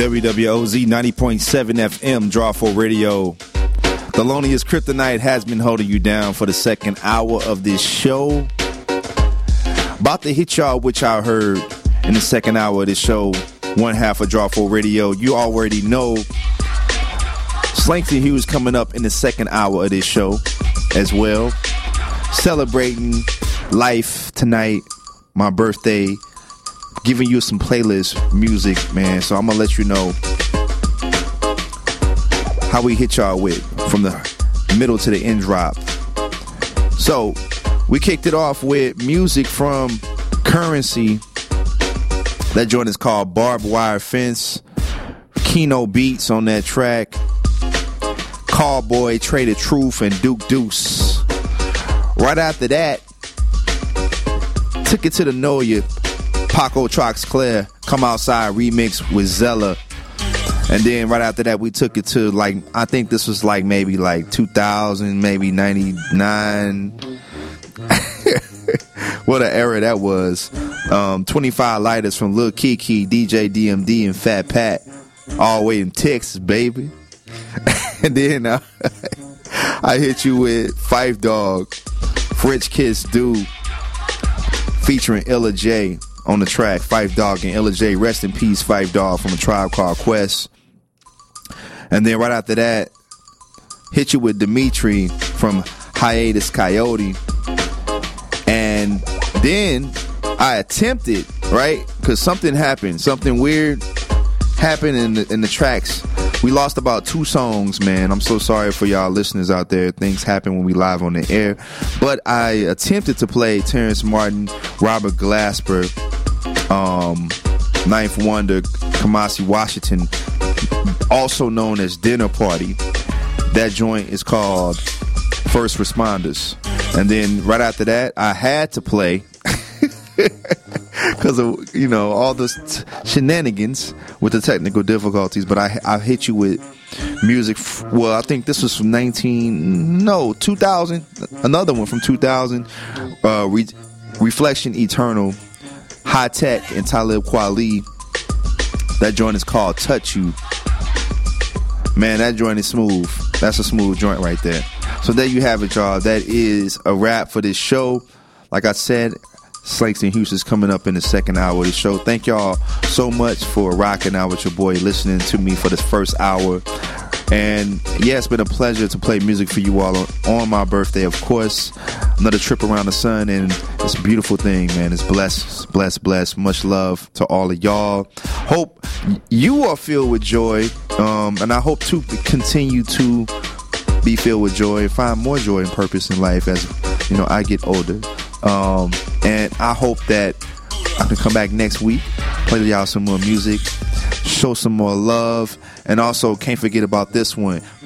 WWOZ 90.7 FM, Draw 4 Radio. The Loneliest Kryptonite has been holding you down for the second hour of this show. About to hit y'all what y'all heard in the second hour of this show. One half of Draw 4 Radio. You already know Slankton Hughes coming up in the second hour of this show as well. Celebrating life tonight, my birthday. Giving you some playlist music, man. So I'm gonna let you know how we hit y'all with from the middle to the end drop. So we kicked it off with music from Currency. That joint is called Barbed Wire Fence. Keno Beats on that track. Callboy, Traded Truth, and Duke Deuce. Right after that, took it to the Know Ya. Paco Troxclair, Come Outside remix with Zella. And then right after that, we took it to, like, I think this was like maybe like 2000, maybe 99. What an era that was. 25 Lighters from Lil Kiki, DJ DMD, and Fat Pat. All the way in Texas, baby. And then I hit you with Phife Dawg, French Kiss Dude, featuring Illa J on the track. Phife Dawg and Illa J, rest in peace, Phife Dawg, from A Tribe Called Quest. And then right after that, hit you with Dimitri from Hiatus Coyote. And then I attempted, right, because something happened, something weird happened in the tracks. We lost about 2 songs, man. I'm so sorry for y'all listeners out there. Things happen when we live on the air. But I attempted to play Terrence Martin, Robert Glasper, Ninth Wonder, Kamasi Washington, also known as Dinner Party. That joint is called First Responders. And then right after that, I had to play, because of, you know, all the shenanigans with the technical difficulties, but I hit you with music. Well, I think this was from 2000, another one from 2000, Reflection Eternal, High Tech, and Talib Kweli. That joint is called Touch You. Man, that joint is smooth. That's a smooth joint right there. So there you have it, y'all. That is a wrap for this show. Like I said, Slankton Hughes is coming up in the second hour of the show. Thank y'all so much for rocking out with your boy, listening to me for this first hour. And yeah, it's been a pleasure to play music for you all on my birthday, of course. Another trip around the sun, and it's a beautiful thing, man. It's blessed. Much love to all of y'all. Hope you are filled with joy, and I hope to continue to be filled with joy, find more joy and purpose in life as, you know, I get older. And I hope that I can come back next week, play y'all some more music, show some more love, and also can't forget about this one.